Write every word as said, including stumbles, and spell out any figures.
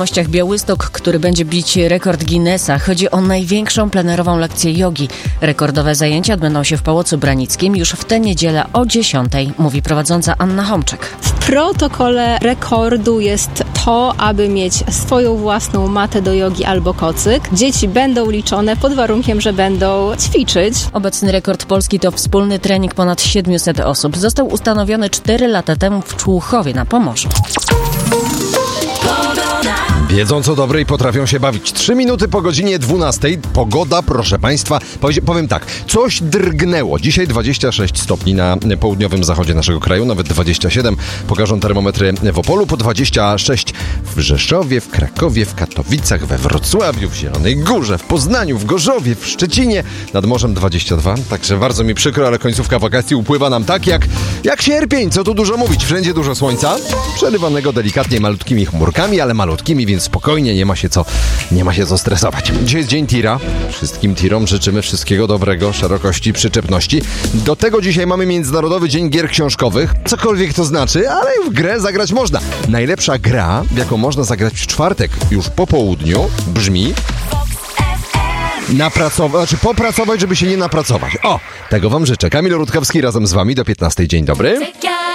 Wiadomościach Białystok, który będzie bić rekord Guinnessa. Chodzi o największą plenerową lekcję jogi. Rekordowe zajęcia odbędą się w Pałacu Branickim już w tę niedzielę o dziesiątej, mówi prowadząca Anna Homczyk. W protokole rekordu jest to, aby mieć swoją własną matę do jogi albo kocyk. Dzieci będą liczone pod warunkiem, że będą ćwiczyć. Obecny rekord Polski to wspólny trening ponad siedmiuset osób. Został ustanowiony cztery lata temu w Człuchowie na Pomorzu. Wiedzą co dobre i potrafią się bawić. Trzy minuty po godzinie dwunastej. Pogoda, proszę Państwa, powiem tak, coś drgnęło. Dzisiaj dwadzieścia sześć stopni na południowym zachodzie naszego kraju, nawet dwadzieścia siedem. Pokażą termometry w Opolu, po dwadzieścia sześć w Rzeszowie, w Krakowie, w Katowicach, we Wrocławiu, w Zielonej Górze, w Poznaniu, w Gorzowie, w Szczecinie. Nad morzem dwadzieścia dwa. Także bardzo mi przykro, ale końcówka wakacji upływa nam tak jak, jak sierpień. Co tu dużo mówić. Wszędzie dużo słońca, przerywanego delikatnie malutkimi chmurkami, ale malutkimi, więc spokojnie, nie ma się co, nie ma się co stresować. Dzisiaj jest dzień tira. Wszystkim tirom życzymy wszystkiego dobrego, szerokości, przyczepności. Do tego dzisiaj mamy Międzynarodowy Dzień Gier Książkowych. Cokolwiek to znaczy, ale w grę zagrać można. Najlepsza gra, w jaką można zagrać w czwartek już po południu, brzmi... Napracować, znaczy popracować, żeby się nie napracować. O, tego wam życzę. Kamil Rutkowski razem z wami do piętnastej. Dzień dobry.